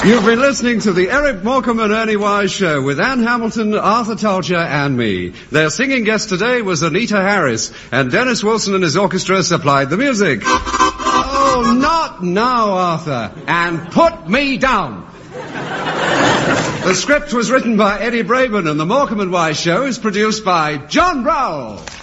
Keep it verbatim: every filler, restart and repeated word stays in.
You've been listening to the Eric Morecambe and Ernie Wise Show with Ann Hamilton, Arthur Tulcher, and me. Their singing guest today was Anita Harris, and Dennis Wilson and his orchestra supplied the music. Oh, not now, Arthur. And put me down. The script was written by Eddie Braben, and the Morecambe and Wise Show is produced by John Browl.